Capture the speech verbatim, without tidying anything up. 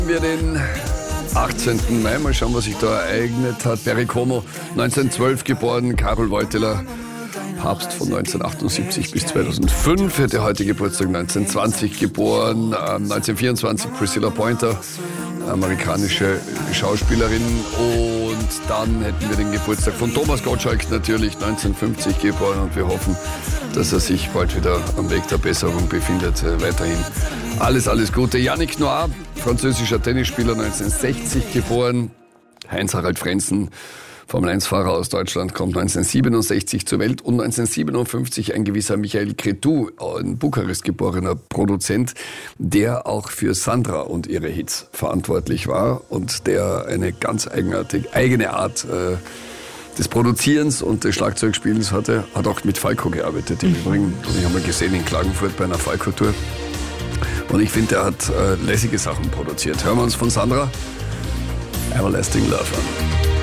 Wir den achtzehnten Mai, mal schauen, was sich da ereignet hat. Perry Como, neunzehnhundertzwölf geboren, Karol Wojtyła, Papst von neunzehnhundertachtundsiebzig bis zweitausendfünf, der heute Geburtstag neunzehnhundertzwanzig geboren, ähm, neunzehnhundertvierundzwanzig Priscilla Pointer, amerikanische Schauspielerin, und dann hätten wir den Geburtstag von Thomas Gottschalk, natürlich neunzehnhundertfünfzig geboren, und wir hoffen, dass er sich bald wieder am Weg der Besserung befindet. Äh, weiterhin alles, alles Gute. Yannick Noah, französischer Tennisspieler, neunzehnhundertsechzig geboren. Heinz-Harald Frenzen, Formel eins Fahrer aus Deutschland, kommt neunzehnhundertsiebenundsechzig zur Welt, und neunzehnhundertsiebenundfünfzig ein gewisser Michael Cretu, in Bukarest geborener Produzent, der auch für Sandra und ihre Hits verantwortlich war und der eine ganz eigenartige, eigene Art äh, des Produzierens und des Schlagzeugspielens hatte. Hat auch mit Falco gearbeitet im Übrigen. Und ich habe mal gesehen in Klagenfurt bei einer Falco-Tour. Und ich finde, er hat äh, lässige Sachen produziert. Hören wir uns von Sandra Everlasting Love an.